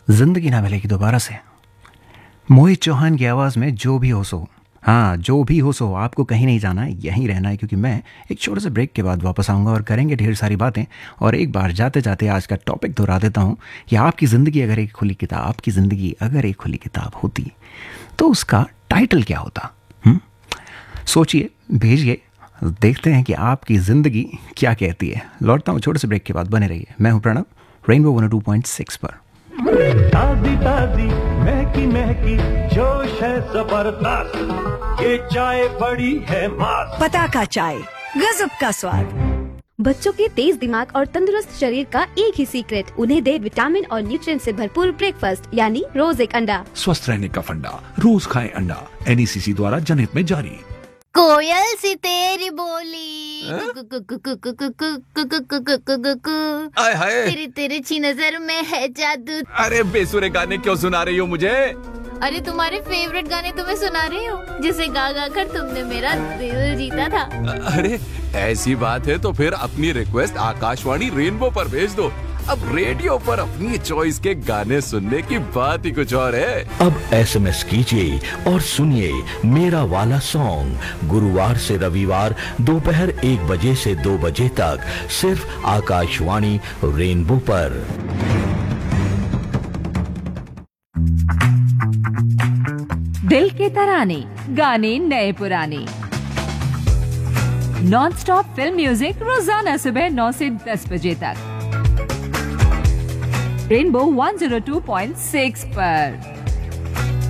जिंदगी ना मिलेगी दोबारा से। मोहित चौहान की आवाज़ में जो भी हो सो। हाँ, जो भी हो सो, आपको कहीं नहीं जाना है, यहीं रहना है, क्योंकि मैं एक छोटे से ब्रेक के बाद वापस आऊँगा और करेंगे ढेर सारी बातें। और एक बार जाते जाते आज का टॉपिक दोहरा देता हूँ कि आपकी ज़िंदगी अगर एक खुली किताब, आपकी ज़िंदगी अगर एक खुली किताब होती तो उसका टाइटल क्या होता? सोचिए, भेजिए, देखते हैं कि आपकी ज़िंदगी क्या कहती है। लौटता हूँ छोटे से ब्रेक के बाद, बने रहिए। मैं हूँ प्रणव, रेनबो 102.6 पर। ताजी ताजी महकी महकी जोश है जबरदस्त, ये चाय बड़ी है मस्त। पताका चाय, गजब का स्वाद। बच्चों के तेज दिमाग और तंदुरुस्त शरीर का एक ही सीक्रेट, उन्हें दे विटामिन और न्यूट्रिएंट से भरपूर ब्रेकफास्ट, यानी रोज एक अंडा। स्वस्थ रहने का फंडा, रोज खाएं अंडा। NECC द्वारा जनहित में जारी। कोयल सी तेरी बोली, आय हाय, तेरी तिरछी नजर में है जादू। अरे बेसुरे गाने क्यों सुना रही हो मुझे? अरे तुम्हारे फेवरेट गाने तुम्हें सुना रही हूँ, जिसे गा गा कर तुमने मेरा दिल जीता था। अरे ऐसी बात है तो फिर अपनी रिक्वेस्ट आकाशवाणी रेनबो पर भेज दो। अब रेडियो पर अपनी चॉइस के गाने सुनने की बात ही कुछ और है। अब SMS कीजिए और सुनिए मेरा वाला सॉन्ग गुरुवार से रविवार दोपहर 1 बजे से 2 बजे तक सिर्फ आकाशवाणी रेनबो पर। दिल के तराने, गाने नए पुराने, नॉन स्टॉप फिल्म म्यूजिक रोजाना सुबह 9 से 10 बजे तक रेनबो 102.6 पर।